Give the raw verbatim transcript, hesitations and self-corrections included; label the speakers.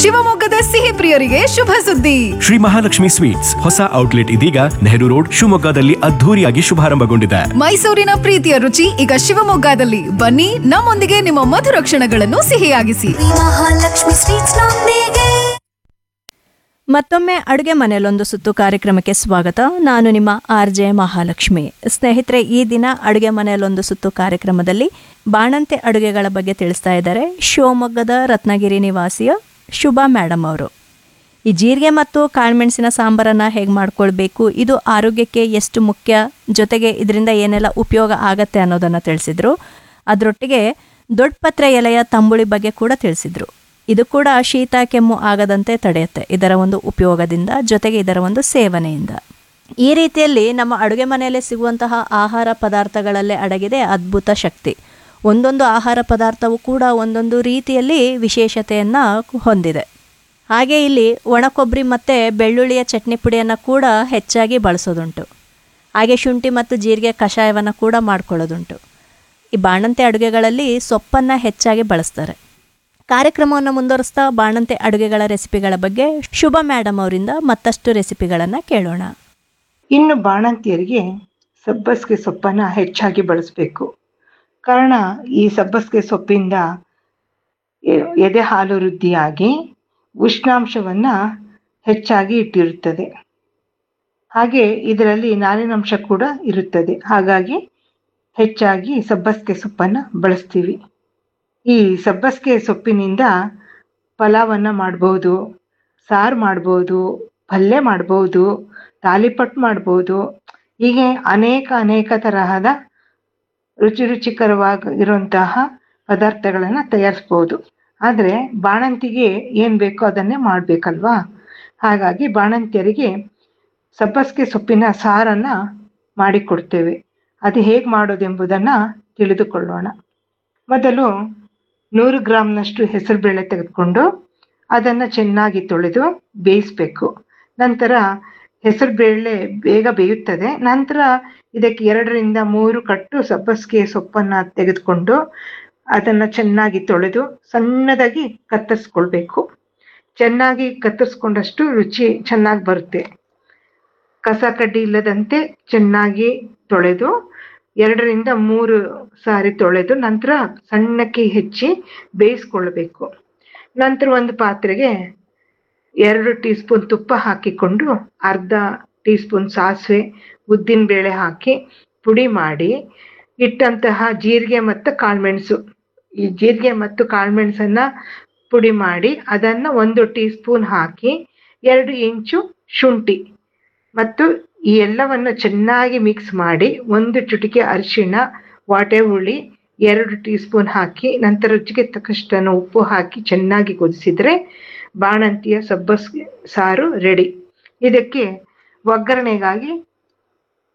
Speaker 1: ಶಿವಮೊಗ್ಗದ ಸಿಹಿ ಪ್ರಿಯರಿಗೆ ಶುಭ ಸುದ್ದಿ.
Speaker 2: ಶ್ರೀ ಮಹಾಲಕ್ಷ್ಮಿ ಸ್ವೀಟ್ಸ್ ಹೊಸ ಔಟ್ಲೆಟ್ ಇದೀಗ ನೆಹರು ರೋಡ್ ಶಿವಮೊಗ್ಗದಲ್ಲಿ ಅದ್ಧೂರಿಯಾಗಿ ಶುಭಾರಂಭಗೊಂಡಿದೆ.
Speaker 1: ಮೈಸೂರಿನ ಪ್ರೀತಿಯ ರುಚಿ ಈಗ ಶಿವಮೊಗ್ಗದಲ್ಲಿ. ಬನ್ನಿ, ನಮ್ಮೊಂದಿಗೆ ನಿಮ್ಮ ಮಧುರ ಕ್ಷಣಗಳನ್ನು ಸಿಹಿಯಾಗಿಸಿ.
Speaker 3: ಮಹಾಲಕ್ಷ್ಮಿ ಸ್ವೀಟ್ಸ್ ನೊಂದಿಗೆ.
Speaker 4: ಮತ್ತೊಮ್ಮೆ ಅಡುಗೆ ಮನೆಯಲ್ಲೊಂದು ಸುತ್ತು ಕಾರ್ಯಕ್ರಮಕ್ಕೆ ಸ್ವಾಗತ. ನಾನು ನಿಮ್ಮ ಆರ್ ಜೆ ಮಹಾಲಕ್ಷ್ಮಿ. ಸ್ನೇಹಿತರೆ, ಈ ದಿನ ಅಡುಗೆ ಮನೆಯಲ್ಲೊಂದು ಸುತ್ತು ಕಾರ್ಯಕ್ರಮದಲ್ಲಿ ಬಾಣಂತಿ ಅಡುಗೆಗಳ ಬಗ್ಗೆ ತಿಳಿಸ್ತಾ ಇದ್ದಾರೆ ಶಿವಮೊಗ್ಗದ ರತ್ನಗಿರಿ ನಿವಾಸಿಯ ಶುಭಾ ಮೇಡಮ್ ಅವರು. ಈ ಜೀರಿಗೆ ಮತ್ತು ಕಾಳುಮೆಣಸಿನ ಸಾಂಬಾರನ್ನು ಹೇಗೆ ಮಾಡ್ಕೊಳ್ಬೇಕು, ಇದು ಆರೋಗ್ಯಕ್ಕೆ ಎಷ್ಟು ಮುಖ್ಯ, ಜೊತೆಗೆ ಇದರಿಂದ ಏನೆಲ್ಲ ಉಪಯೋಗ ಆಗತ್ತೆ ಅನ್ನೋದನ್ನು ತಿಳಿಸಿದರು. ಅದರೊಟ್ಟಿಗೆ ದೊಡ್ಡಪತ್ರೆ ಎಲೆಯ ತಂಬುಳಿ ಬಗ್ಗೆ ಕೂಡ ತಿಳಿಸಿದರು. ಇದು ಕೂಡ ಶೀತ ಕೆಮ್ಮು ಆಗದಂತೆ ತಡೆಯುತ್ತೆ ಇದರ ಒಂದು ಉಪಯೋಗದಿಂದ, ಜೊತೆಗೆ ಇದರ ಒಂದು ಸೇವನೆಯಿಂದ. ಈ ರೀತಿಯಲ್ಲಿ ನಮ್ಮ ಅಡುಗೆ ಮನೆಯಲ್ಲೇ ಸಿಗುವಂತಹ ಆಹಾರ ಪದಾರ್ಥಗಳಲ್ಲೇ ಅಡಗಿದೆ ಅದ್ಭುತ ಶಕ್ತಿ. ಒಂದೊಂದು ಆಹಾರ ಪದಾರ್ಥವು ಕೂಡ ಒಂದೊಂದು ರೀತಿಯಲ್ಲಿ ವಿಶೇಷತೆಯನ್ನು ಹೊಂದಿದೆ. ಹಾಗೆ ಇಲ್ಲಿ ಒಣಕೊಬ್ಬರಿ ಮತ್ತು ಬೆಳ್ಳುಳ್ಳಿಯ ಚಟ್ನಿ ಪುಡಿಯನ್ನು ಕೂಡ ಹೆಚ್ಚಾಗಿ ಬಳಸೋದುಂಟು. ಹಾಗೆ ಶುಂಠಿ ಮತ್ತು ಜೀರಿಗೆ ಕಷಾಯವನ್ನು ಕೂಡ ಮಾಡ್ಕೊಳ್ಳೋದುಂಟು. ಈ ಬಾಣಂತಿ ಅಡುಗೆಗಳಲ್ಲಿ ಸೊಪ್ಪನ್ನು ಹೆಚ್ಚಾಗಿ ಬಳಸ್ತಾರೆ. ಕಾರ್ಯಕ್ರಮವನ್ನು ಮುಂದುವರಿಸ್ತಾ ಬಾಣಂತಿ ಅಡುಗೆಗಳ ರೆಸಿಪಿಗಳ ಬಗ್ಗೆ ಶುಭಾ ಮೇಡಮ್ ಅವರಿಂದ ಮತ್ತಷ್ಟು ರೆಸಿಪಿಗಳನ್ನು ಕೇಳೋಣ.
Speaker 5: ಇನ್ನು ಬಾಣಂತಿಯರಿಗೆ ಸಬ್ಬಸಿಗೆ ಸೊಪ್ಪನ್ನು ಹೆಚ್ಚಾಗಿ ಬಳಸಬೇಕು. ಕಾರಣ ಈ ಸಬ್ಬಸಿಗೆ ಸೊಪ್ಪಿಂದ ಎದೆ ಹಾಲು ವೃದ್ಧಿಯಾಗಿ ಉಷ್ಣಾಂಶವನ್ನು ಹೆಚ್ಚಾಗಿ ಇಟ್ಟಿರುತ್ತದೆ. ಹಾಗೆ ಇದರಲ್ಲಿ ನಾರಿನಂಶ ಕೂಡ ಇರುತ್ತದೆ. ಹಾಗಾಗಿ ಹೆಚ್ಚಾಗಿ ಸಬ್ಬಸಿಗೆ ಸೊಪ್ಪನ್ನು ಬಳಸ್ತೀವಿ. ಈ ಸಬ್ಬಸಿಗೆ ಸೊಪ್ಪಿನಿಂದ ಪಲಾವನ್ನು ಮಾಡ್ಬೋದು, ಸಾರು ಮಾಡ್ಬೋದು, ಪಲ್ಯ ಮಾಡ್ಬೋದು, ತಾಲಿಪಟ್ಟು ಮಾಡ್ಬೋದು. ಹೀಗೆ ಅನೇಕ ಅನೇಕ ತರಹದ ರುಚಿ ರುಚಿಕರವಾಗಿರುವಂತಹ ಪದಾರ್ಥಗಳನ್ನು ತಯಾರಿಸ್ಬೋದು. ಆದರೆ ಬಾಣಂತಿಗೆ ಏನು ಬೇಕೋ ಅದನ್ನೇ ಮಾಡಬೇಕಲ್ವಾ. ಹಾಗಾಗಿ ಬಾಣಂತಿಯರಿಗೆ ಸಬ್ಬಸಿಗೆ ಸೊಪ್ಪಿನ ಸಾರನ್ನು ಮಾಡಿಕೊಡ್ತೇವೆ. ಅದು ಹೇಗೆ ಮಾಡೋದೆಂಬುದನ್ನು ತಿಳಿದುಕೊಳ್ಳೋಣ. ಮೊದಲು ನೂರು ಗ್ರಾಮ್ನಷ್ಟು ಹೆಸರುಬೇಳೆ ತೆಗೆದುಕೊಂಡು ಅದನ್ನು ಚೆನ್ನಾಗಿ ತೊಳೆದು ಬೇಯಿಸಬೇಕು. ನಂತರ ಹೆಸರುಬೇಳೆ ಬೇಗ ಬೇಯುತ್ತದೆ. ನಂತರ ಇದಕ್ಕೆ ಎರಡರಿಂದ ಮೂರು ಕಟ್ಟು ಸಬ್ಬಸಿಗೆ ಸೊಪ್ಪನ್ನು ತೆಗೆದುಕೊಂಡು ಅದನ್ನು ಚೆನ್ನಾಗಿ ತೊಳೆದು ಸಣ್ಣದಾಗಿ ಕತ್ತರಿಸ್ಕೊಳ್ಬೇಕು. ಚೆನ್ನಾಗಿ ಕತ್ತರಿಸ್ಕೊಂಡಷ್ಟು ರುಚಿ ಚೆನ್ನಾಗಿ ಬರುತ್ತೆ. ಕಸ ಕಡ್ಡಿ ಇಲ್ಲದಂತೆ ಚೆನ್ನಾಗಿ ತೊಳೆದು ಎರಡರಿಂದ ಮೂರು ಸಾರಿ ತೊಳೆದು ನಂತರ ಸಣ್ಣಕ್ಕೆ ಹೆಚ್ಚಿ ಬೇಯಿಸ್ಕೊಳ್ಬೇಕು. ನಂತರ ಒಂದು ಪಾತ್ರೆಗೆ ಎರಡು ಟೀ ಸ್ಪೂನ್ ತುಪ್ಪ ಹಾಕಿಕೊಂಡು ಅರ್ಧ ಟೀ ಸ್ಪೂನ್ ಸಾಸಿವೆ, ಉದ್ದಿನ ಬೇಳೆ ಹಾಕಿ ಪುಡಿ ಮಾಡಿ ಇಟ್ಟಂತಹ ಜೀರಿಗೆ ಮತ್ತು ಕಾಳುಮೆಣಸು, ಈ ಜೀರಿಗೆ ಮತ್ತು ಕಾಳುಮೆಣಸನ್ನು ಪುಡಿ ಮಾಡಿ ಅದನ್ನು ಒಂದು ಟೀ ಸ್ಪೂನ್ ಹಾಕಿ ಎರಡು ಇಂಚು ಶುಂಠಿ ಮತ್ತು ಈ ಎಲ್ಲವನ್ನು ಚೆನ್ನಾಗಿ ಮಿಕ್ಸ್ ಮಾಡಿ ಒಂದು ಚುಟಿಕೆ ಅರಿಶಿಣ, ವಾಟೆ ಹುಳಿ ಎರಡು ಟೀ ಸ್ಪೂನ್ ಹಾಕಿ ನಂತರ ರುಚಿಗೆ ತಕ್ಕಷ್ಟು ಉಪ್ಪು ಹಾಕಿ ಚೆನ್ನಾಗಿ ಕುದಿಸಿದರೆ ಬಾಣಂತಿಯ ಸಬ್ಬಸಿಗೆ ಸಾರು ರೆಡಿ. ಇದಕ್ಕೆ ಒಗ್ಗರಣೆಗಾಗಿ